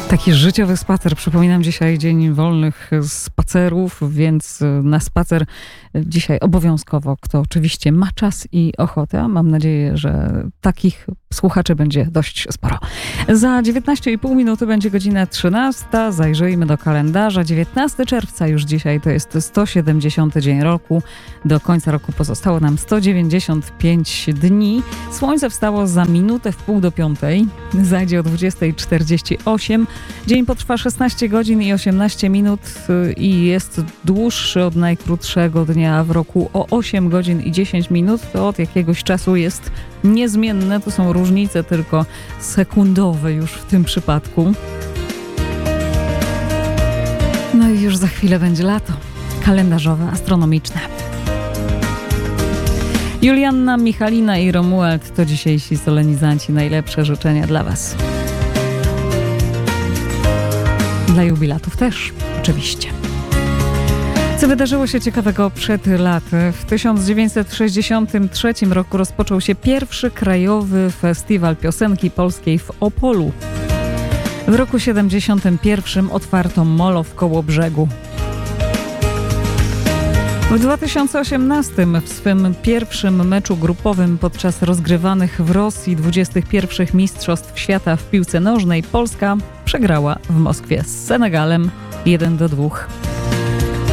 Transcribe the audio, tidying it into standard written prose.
Taki życiowy spacer. Przypominam, dzisiaj dzień wolnych spacerów, więc na spacer dzisiaj obowiązkowo, kto oczywiście ma czas i ochotę. Mam nadzieję, że takich słuchaczy będzie dość sporo. Za 19,5 minuty będzie godzina 13. Zajrzyjmy do kalendarza. 19 czerwca już dzisiaj to jest 170 dzień roku. Do końca roku pozostało nam 195 dni. Słońce wstało za minutę w pół do 5. Zajdzie o 20:48. Dzień potrwa 16 godzin i 18 minut i jest dłuższy od najkrótszego dnia w roku o 8 godzin i 10 minut. To od jakiegoś czasu jest niezmienne. To są różnice tylko sekundowe już w tym przypadku. No i już za chwilę będzie lato. Kalendarzowe, astronomiczne. Julianna, Michalina i Romuald to dzisiejsi solenizanci. Najlepsze życzenia dla Was. Dla jubilatów też, oczywiście. Co wydarzyło się ciekawego przed laty? W 1963 roku rozpoczął się pierwszy krajowy festiwal piosenki polskiej w Opolu. W roku 1971 otwarto molo w Kołobrzegu. W 2018 w swym pierwszym meczu grupowym podczas rozgrywanych w Rosji 21 Mistrzostw Świata w piłce nożnej Polska przegrała w Moskwie z Senegalem 1-2.